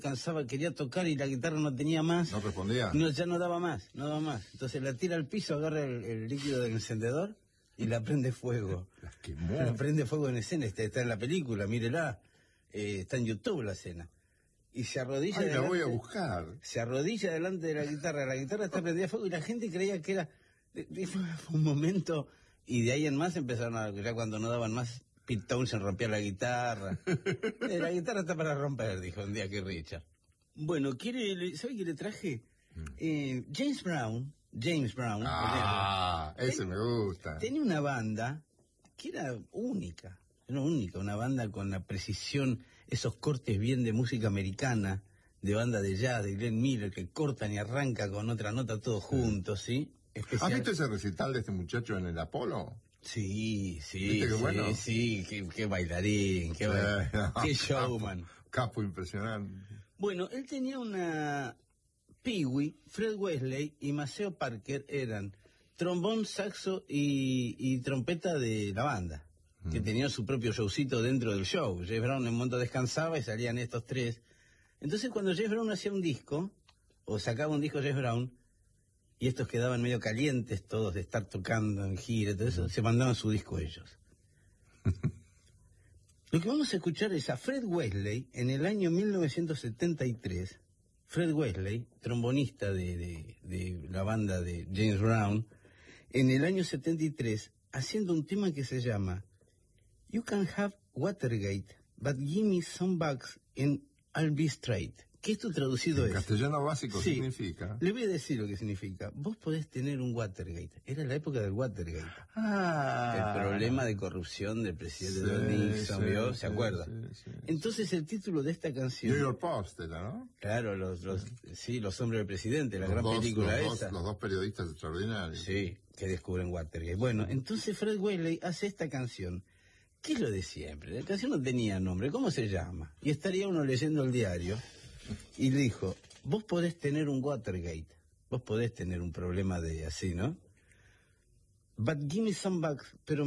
cansaba, quería tocar y la guitarra no tenía más. ¿No respondía? No, ya no daba más. Entonces la tira al piso, agarra el líquido del encendedor y la prende fuego. La quemó. La prende fuego en escena, está en la película, mírela. Está en YouTube la escena. Y se arrodilla. Ay, la voy a buscar. Se arrodilla delante de la guitarra está prendida a fuego y la gente creía que era... Fue un momento, y de ahí en más empezaron a... Ya cuando no daban más, Pete Townshend rompía la guitarra. La guitarra está para romper, dijo un día que Richard. Bueno, ¿sabe qué le traje? James Brown. Ese me gusta. Tenía una banda que era única, una banda con la precisión, esos cortes bien de música americana, de banda de jazz, de Glenn Miller, que cortan y arranca con otra nota todos juntos, ¿sí? ¿Has visto ese recital de este muchacho en el Apolo? Sí, ¿Viste qué bueno? sí, qué bailarín, qué showman. Capo impresionante. Bueno, él tenía una... Pee Wee, Fred Wesley y Maceo Parker eran trombón, saxo y trompeta de la banda, que tenían su propio showcito dentro del show. James Brown en un momento descansaba y salían estos tres. Entonces cuando James Brown hacía un disco, o sacaba un disco James Brown, y estos quedaban medio calientes todos de estar tocando en gira y todo eso, se mandaban su disco ellos. Lo que vamos a escuchar es a Fred Wesley en el año 1973. Fred Wesley, trombonista de la banda de James Brown, en el año 73, haciendo un tema que se llama You Can Have Watergate, but give me some bucks and I'll be straight. Que esto traducido en castellano básico significa... Le voy a decir lo que significa. Vos podés tener un Watergate. Era la época del Watergate. El problema de corrupción del presidente Nixon, ¿vio? ¿Se acuerda? Entonces el título de esta canción... New York Post era, ¿no? Claro, los hombres del presidente, la gran película esa. Los dos periodistas extraordinarios. Sí, que descubren Watergate. Bueno, entonces Fred Wesley hace esta canción. ¿Qué es lo de siempre? La canción no tenía nombre. ¿Cómo se llama? Y estaría uno leyendo el diario... Y le dijo, vos podés tener un Watergate, vos podés tener un problema de así, ¿no? But give me some bucks, pero